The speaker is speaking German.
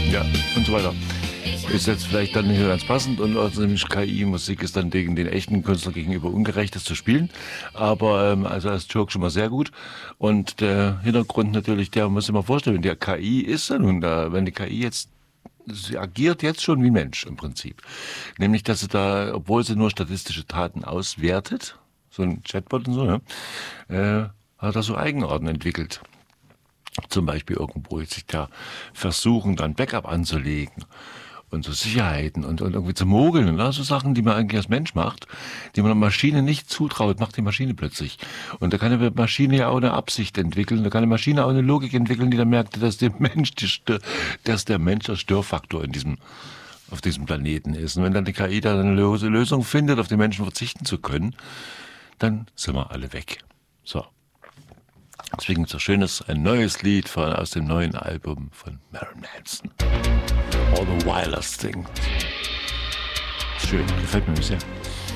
Ja, und so weiter. Ist jetzt vielleicht dann nicht ganz passend und außerdem KI-Musik ist dann gegen den echten Künstler gegenüber ungerecht, das zu spielen. Aber also als Joke schon mal sehr gut. Und der Hintergrund natürlich, der muss sich mal vorstellen, wenn die KI ist ja nun da, wenn die KI jetzt, sie agiert jetzt schon wie ein Mensch im Prinzip. Nämlich, dass sie da, obwohl sie nur statistische Daten auswertet, so ein Chatbot und so, ne, hat er so Eigenarten entwickelt. Zum Beispiel irgendwo sich da versuchen, dann Backup anzulegen und so Sicherheiten und irgendwie zu mogeln und so Sachen, die man eigentlich als Mensch macht, die man der Maschine nicht zutraut, macht die Maschine plötzlich. Und da kann eine Maschine ja auch eine Absicht entwickeln, da kann eine Maschine auch eine Logik entwickeln, die dann merkt, dass der Mensch der Störfaktor auf diesem Planeten ist. Und wenn dann die KI da eine Lösung findet, auf die Menschen verzichten zu können, dann sind wir alle weg. So. Deswegen so schönes, ein neues Lied aus dem neuen Album von Marilyn Manson. All the Wildest Thing. Schön, gefällt mir sehr.